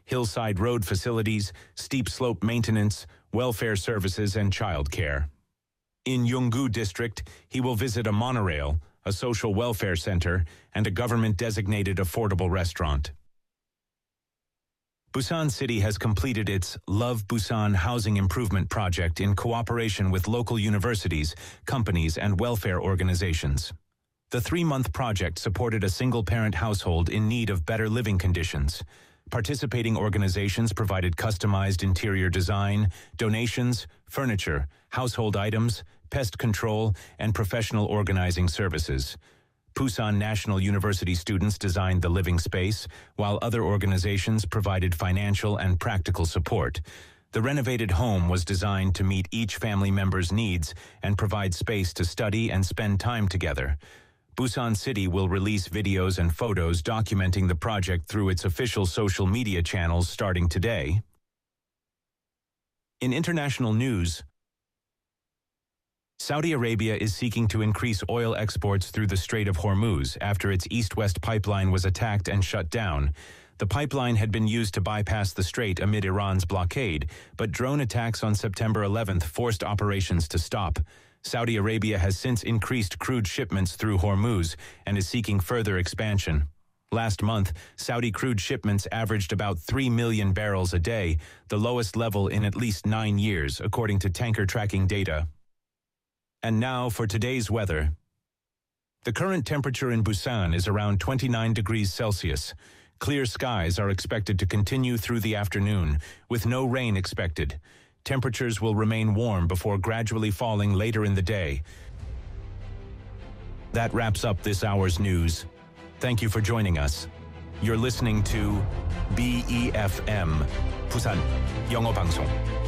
hillside road facilities, steep slope maintenance, welfare services, and childcare. In Yeonggu District, he will visit a monorail, a social welfare center, and a government-designated affordable restaurant. Busan City has completed its Love Busan housing improvement project in cooperation with local universities, companies, and welfare organizations. The 3-month project supported a single-parent household in need of better living conditions. Participating organizations provided customized interior design, donations, furniture, household items, pest control, and professional organizing services. Pusan National University students designed the living space, while other organizations provided financial and practical support. The renovated home was designed to meet each family member's needs and provide space to study and spend time together. Busan City will release videos and photos documenting the project through its official social media channels starting today. In international news, Saudi Arabia is seeking to increase oil exports through the Strait of Hormuz after its east-west pipeline was attacked and shut down. The pipeline had been used to bypass the strait amid Iran's blockade, but drone attacks on September 11th forced operations to stop. Saudi Arabia has since increased crude shipments through Hormuz and is seeking further expansion. Last month, Saudi crude shipments averaged about 3 million barrels a day, the lowest level in at least 9 years, according to tanker tracking data. And now for today's weather. The current temperature in Busan is around 29 degrees Celsius. Clear skies are expected to continue through the afternoon, with no rain expected. Temperatures will remain warm before gradually falling later in the day. That wraps up this hour's news. Thank you for joining us. You're listening to BEFM, Busan 영어 방송.